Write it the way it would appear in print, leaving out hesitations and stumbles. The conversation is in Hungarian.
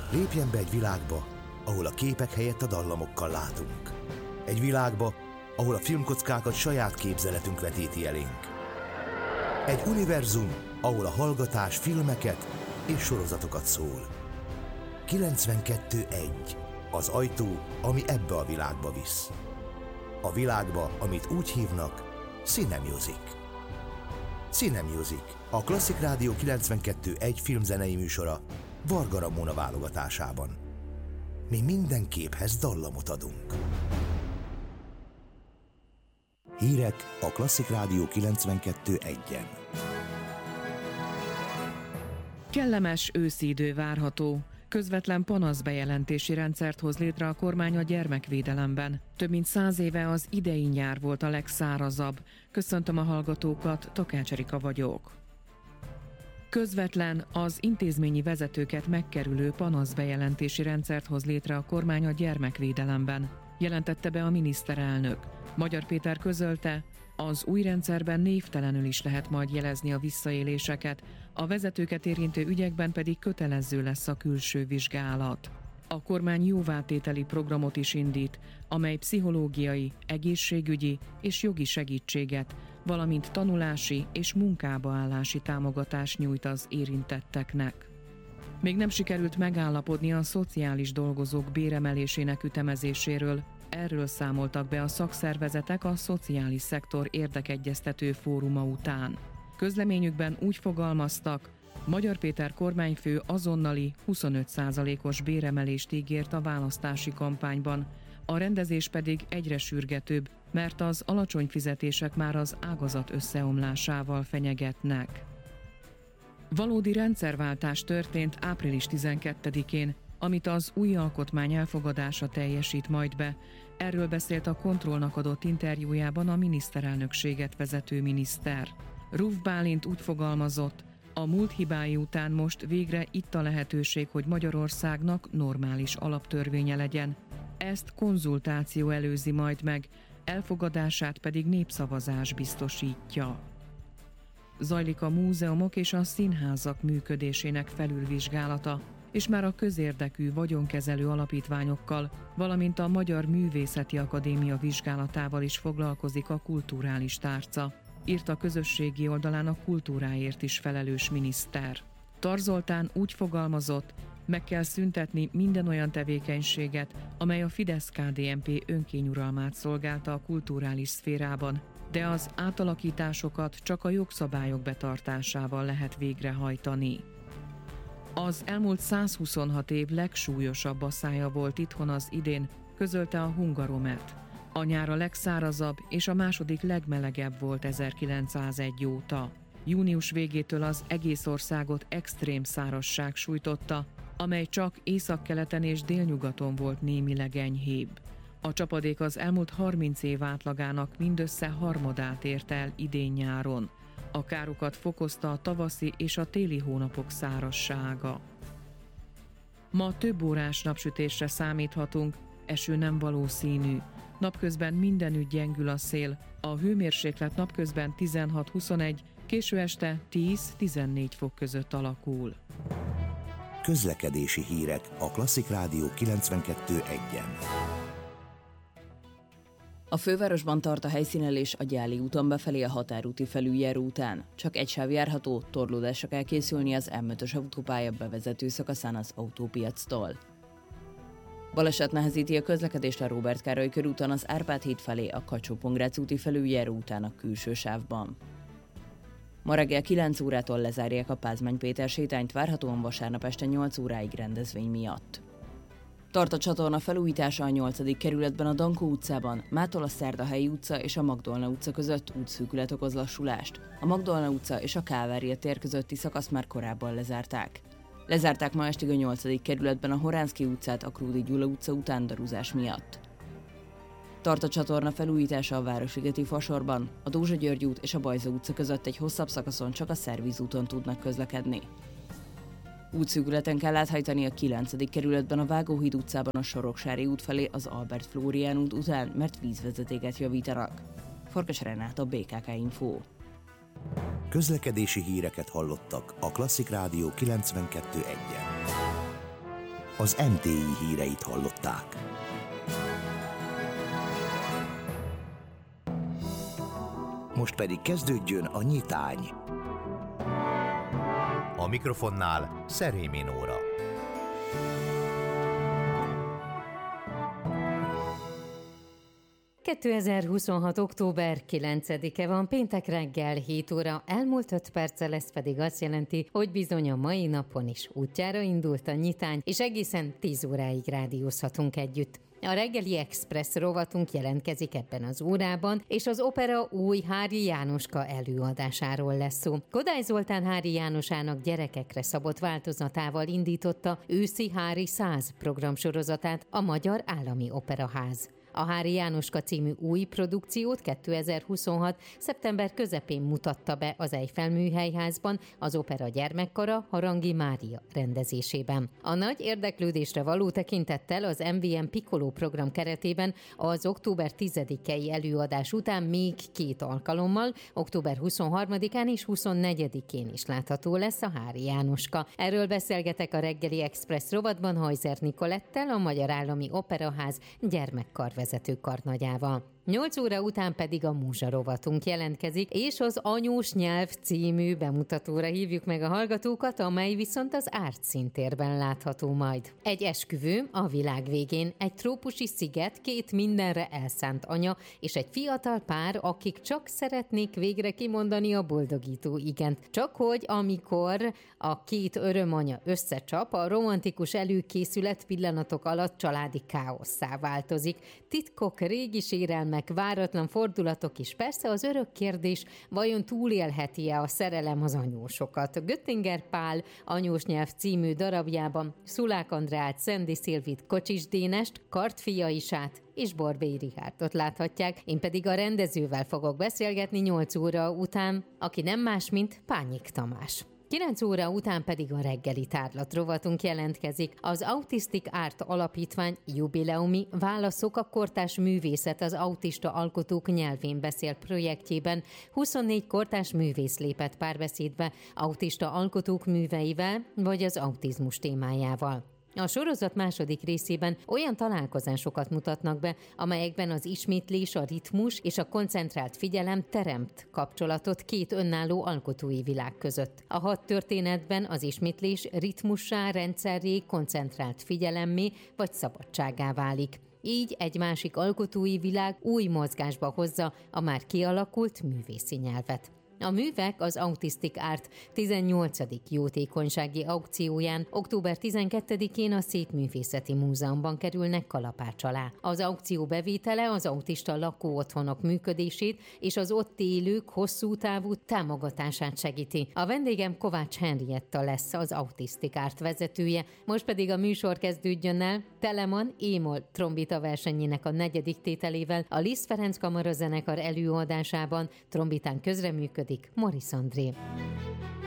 Lépjen be egy világba, ahol a képek helyett a dallamokkal látunk. Egy világba, ahol a filmkockákat saját képzeletünk vetíti elénk. Egy univerzum, ahol a hallgatás filmeket és sorozatokat szól. 92.1. Az ajtó, ami ebbe a világba visz. A világba, amit úgy hívnak, Cinemusic. Cinemusic, a Klasszik Rádió 92.1 filmzenei műsora Varga Ramona válogatásában. Mi minden képhez dallamot adunk. Hírek a Klasszik Rádió 92.1-en. Kellemes őszi idő várható. Közvetlen panaszbejelentési rendszert hoz létre a kormány a gyermekvédelemben. Több mint 100 éve az idei nyár volt a legszárazabb. Köszöntöm a hallgatókat, Takács Erika vagyok. Közvetlen, az intézményi vezetőket megkerülő panaszbejelentési rendszert hoz létre a kormány a gyermekvédelemben, jelentette be a miniszterelnök. Magyar Péter közölte, az új rendszerben névtelenül is lehet majd jelezni a visszaéléseket, a vezetőket érintő ügyekben pedig kötelező lesz a külső vizsgálat. A kormány jóvátételi programot is indít, amely pszichológiai, egészségügyi és jogi segítséget, valamint tanulási és munkába állási támogatást nyújt az érintetteknek. Még nem sikerült megállapodni a szociális dolgozók béremelésének ütemezéséről, erről számoltak be a szakszervezetek a szociális szektor érdekegyeztető fóruma után. Közleményükben úgy fogalmaztak, Magyar Péter kormányfő azonnali 25%-os béremelést ígért a választási kampányban, a rendezés pedig egyre sürgetőbb, mert az alacsony fizetések már az ágazat összeomlásával fenyegetnek. Valódi rendszerváltás történt április 12-én, amit az új alkotmány elfogadása teljesít majd be. Erről beszélt a Kontrollnak adott interjújában a miniszterelnökséget vezető miniszter. Ruf Bálint úgy fogalmazott, a múlt hibái után most végre itt a lehetőség, hogy Magyarországnak normális alaptörvénye legyen. Ezt konzultáció előzi majd meg, elfogadását pedig népszavazás biztosítja. Zajlik a múzeumok és a színházak működésének felülvizsgálata, és már a közérdekű vagyonkezelő alapítványokkal, valamint a Magyar Művészeti Akadémia vizsgálatával is foglalkozik a kulturális tárca, írt a közösségi oldalán a kultúráért is felelős miniszter. Tar Zoltán úgy fogalmazott, meg kell szüntetni minden olyan tevékenységet, amely a Fidesz-KDNP önkényuralmát szolgálta a kulturális szférában, de az átalakításokat csak a jogszabályok betartásával lehet végrehajtani. Az elmúlt 126 év legsúlyosabb asszája volt itthon az idén, közölte a Hungaromet. A nyár a legszárazabb és a második legmelegebb volt 1901 óta. Június végétől az egész országot extrém szárazság sújtotta, amely csak északkeleten és délnyugaton volt némileg enyhébb. A csapadék az elmúlt 30 év átlagának mindössze harmadát ért el idén-nyáron. A károkat fokozta a tavaszi és a téli hónapok szárazsága. Ma több órás napsütésre számíthatunk, eső nem valószínű. Napközben mindenütt gyengül a szél, a hőmérséklet napközben 16-21, késő este 10-14 fok között alakul. Közlekedési hírek a Klasszik Rádió 92.1-en. A fővárosban tart a helyszínelés a Gyáli úton befelé a határúti felüljáró után. Csak egy sáv járható, torlódásra kell készülni az M5-ös autópálya bevezető szakaszán az autópiactól. Baleset nehezíti a közlekedést a Róbert Károly körúton az Árpád híd felé a Kacsó-Pongrác úti felüljáró után a külső sávban. Ma reggel 9 órától lezárják a Pázmány Péter sétányt, várhatóan vasárnap este 8 óráig rendezvény miatt. Tart a csatorna felújítása a 8. kerületben a Dankó utcában, mától a Szerdahelyi utca és a Magdolna utca között útszűkület okoz lassulást. A Magdolna utca és a Kálvária tér közötti szakaszt már korábban lezárták. Lezárták ma estig a 8. kerületben a Horánszky utcát a Krúdy Gyula utca után darúzás miatt. Tart a csatorna felújítása a Városligeti Fasorban, a Dózsa György út és a Bajza utca között egy hosszabb szakaszon csak a Szerviz úton tudnak közlekedni. Útszűkületen kell áthajtani a 9. kerületben a Vágóhíd utcában a Soroksári út felé az Albert Flórián út után, mert vízvezetéket javítanak. Farkas Renáta, BKK Info. Közlekedési híreket hallottak a Klasszik Rádió 92.1-en. az MTI híreit hallották. Most pedig kezdődjön a nyitány. A mikrofonnál Szerémi Nóra. ...2026. október 9-e van, péntek reggel 7 óra, elmúlt 5 perccel, ez pedig azt jelenti, hogy bizony a mai napon is útjára indult a nyitány, és egészen 10 óráig rádiózhatunk együtt. A reggeli Express rovatunk jelentkezik ebben az órában, és az opera új Háry Jánoska előadásáról lesz szó. Kodály Zoltán Háry Jánosának gyerekekre szabott változatával indította őszi Háry 100 programsorozatát a Magyar Állami Operaház. A Háry Jánoska című új produkciót 2026. szeptember közepén mutatta be az Eiffel Műhelyházban az Opera Gyermekkara Harangi Mária rendezésében. A nagy érdeklődésre való tekintettel az MVM Piccolo program keretében az október 10-i előadás után még 2 alkalommal, október 23-án és 24-én is látható lesz a Háry Jánoska. Erről beszélgetek a reggeli Express rovatban Hajzer Nikolettel, a Magyar Állami Operaház gyermekkarvezető karnagyával. 8 óra után pedig a Múzsa rovatunk jelentkezik, és az Anyós Nyelv című bemutatóra hívjuk meg a hallgatókat, amely viszont az Árt színtérben látható majd. Egy esküvő a világ végén, egy trópusi sziget, 2 mindenre elszánt anya, és egy fiatal pár, akik csak szeretnék végre kimondani a boldogító igent. Csak hogy amikor a 2 örömanya összecsap, a romantikus előkészület pillanatok alatt családi káosszá változik. Titkok, régi sérelmek, váratlan fordulatok is. Persze az örök kérdés, vajon túlélheti-e a szerelem az anyósokat? Göttinger Pál Anyós Nyelv című darabjában Szulák Andreát, Szendi Szilvit, Kocsis Dénest, Kartfia Isát és Borbély Richárdot láthatják. Én pedig a rendezővel fogok beszélgetni 8 óra után, aki nem más, mint Pányik Tamás. 9 óra után pedig a reggeli tárlat rovatunk jelentkezik. Az Autistic Art Alapítvány jubileumi Válaszok a kortárs művészet az autista alkotók nyelvén beszél projektjében 24 kortárs művész lépett párbeszédbe autista alkotók műveivel vagy az autizmus témájával. A sorozat második részében olyan találkozásokat mutatnak be, amelyekben az ismétlés, a ritmus és a koncentrált figyelem teremt kapcsolatot 2 önálló alkotói világ között. A 6 történetben az ismétlés ritmussá, rendszerré, koncentrált figyelemmé vagy szabadsággá válik. Így egy másik alkotói világ új mozgásba hozza a már kialakult művészi nyelvet. A művek az Autistic Art 18. jótékonysági aukcióján október 12-én a Szépművészeti Múzeumban kerülnek kalapács alá. Az aukció bevétele az autista lakóotthonok működését és az ott élők hosszú távú támogatását segíti. A vendégem Kovács Henrietta lesz, az Autistic Art vezetője. Most pedig a műsor kezdődjön el Telemann Émol trombita versenyének a 4. tételével a Liszt Ferenc Kamarazenekar előadásában trombitán közreműködik Morisz André.